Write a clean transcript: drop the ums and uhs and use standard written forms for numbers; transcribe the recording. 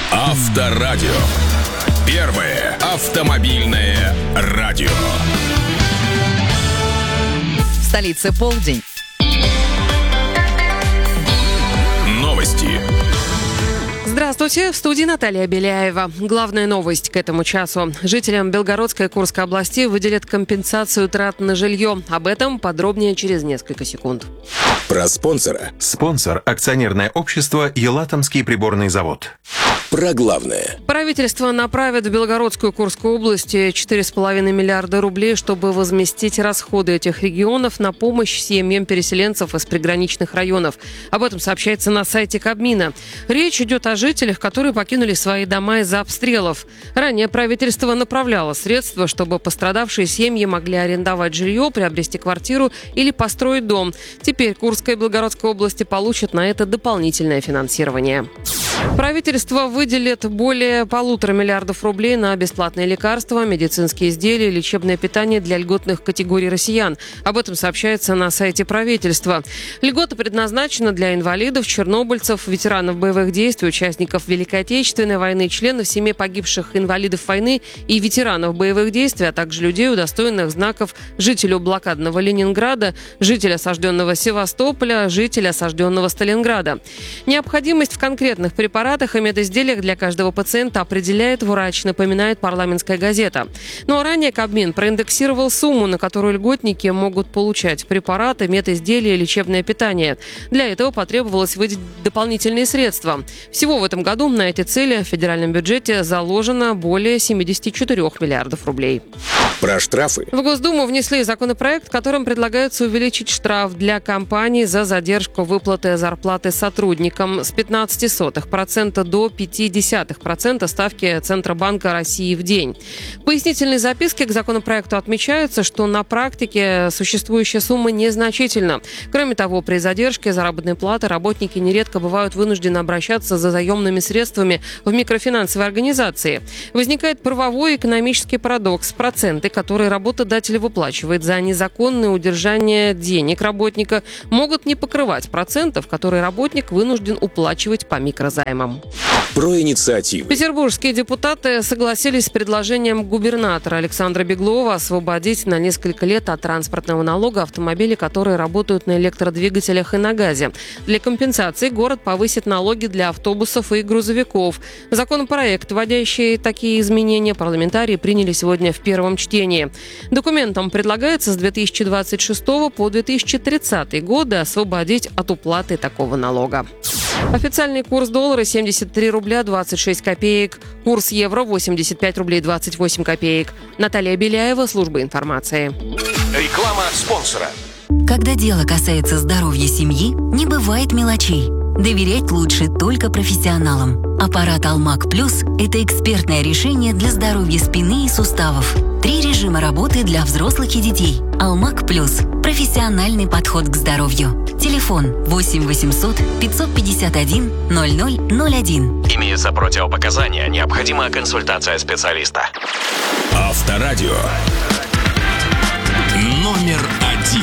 Авторадио. Первое автомобильное радио. В столице полдень. Новости. Здравствуйте, в студии Наталья Беляева. Главная новость к этому часу. Жителям Белгородской и Курской областей выделят компенсацию трат на жилье. Об этом подробнее через несколько секунд. Про спонсора. Спонсор – акционерное общество «Елатомский приборный завод». Про главное. Правительство направит в Белгородскую и Курскую области 4,5 миллиарда рублей, чтобы возместить расходы этих регионов на помощь семьям переселенцев из приграничных районов. Об этом сообщается на сайте Кабмина. Речь идет о жителях, которые покинули свои дома из-за обстрелов. Ранее правительство направляло средства, чтобы пострадавшие семьи могли арендовать жилье, приобрести квартиру или построить дом. Теперь Курская и Белгородская области получат на это дополнительное финансирование. Правительство выделит более 1,5 миллиарда рублей на бесплатные лекарства, медицинские изделия, лечебное питание для льготных категорий россиян. Об этом сообщается на сайте правительства. Льгота предназначена для инвалидов, чернобыльцев, ветеранов боевых действий, участников Великой Отечественной войны, членов семей погибших инвалидов войны и ветеранов боевых действий, а также людей, удостоенных знаков жителю блокадного Ленинграда, жителя осажденного Севастополя, жителя осажденного Сталинграда. Необходимость в конкретных препаратах и медизделиях для каждого пациента определяет врач, напоминает «Парламентская газета». Но ранее Кабмин проиндексировал сумму, на которую льготники могут получать препараты, медизделия и лечебное питание. Для этого потребовалось выделить дополнительные средства. Всего в этом году на эти цели в федеральном бюджете заложено более 74 миллиардов рублей. Про штрафы. В Госдуму внесли законопроект, которым предлагается увеличить штраф для компаний за задержку выплаты зарплаты сотрудникам с 0,15% до 0,5% ставки Центробанка России в день. В пояснительной записке к законопроекту отмечается, что на практике существующая сумма незначительна. Кроме того, при задержке заработной платы работники нередко бывают вынуждены обращаться за заемными средствами в микрофинансовые организации. Возникает правовой и экономический парадокс. Проценты, которые работодатель выплачивает за незаконное удержание денег работника, могут не покрывать процентов, которые работник вынужден уплачивать по микрозаймам. Про инициативы. Петербургские депутаты согласились с предложением губернатора Александра Беглова освободить на несколько лет от транспортного налога автомобили, которые работают на электродвигателях и на газе. Для компенсации город повысит налоги для автобусов и грузовиков. Законопроект, вводящий такие изменения, парламентарии приняли сегодня в первом чтении. Документом предлагается с 2026 по 2030 годы освободить от уплаты такого налога. Официальный курс доллара 73 рубля 26 копеек. Курс евро 85 рублей 28 копеек. Наталья Беляева, служба информации. Реклама спонсора. Когда дело касается здоровья семьи, не бывает мелочей. Доверять лучше только профессионалам. Аппарат «Алмак Плюс» – это экспертное решение для здоровья спины и суставов. 3 режима работы для взрослых и детей. «Алмак Плюс» – профессиональный подход к здоровью. Телефон 8 800 551 0001. Имеются противопоказания, необходима консультация специалиста. Авторадио. Номер 1.